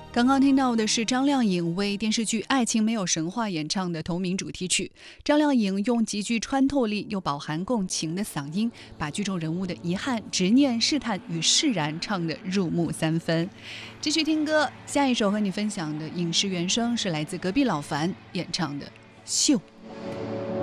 刚刚听到的是张靓颖为电视剧《爱情没有神话》演唱的同名主题曲。张靓颖用极具穿透力又饱含共情的嗓音，把剧中人物的遗憾、执念、试探与释然唱得入木三分。继续听歌，下一首和你分享的影视原声是来自隔壁老樊演唱的《秀》。